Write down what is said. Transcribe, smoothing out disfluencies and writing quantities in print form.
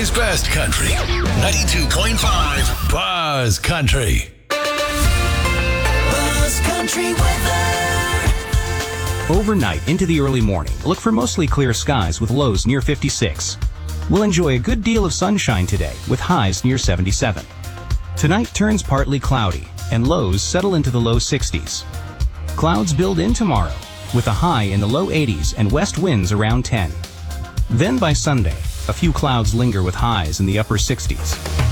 Country's best country. 92.5 Buzz Country. Buzz Country weather. Overnight into the early morning, look for mostly clear skies with lows near 56. We'll enjoy a good deal of sunshine today with highs near 77. Tonight turns partly cloudy and lows settle into the low 60s. Clouds build in tomorrow with a high in the low 80s and west winds around 10. Then by Sunday, a few clouds linger with highs in the upper 60s.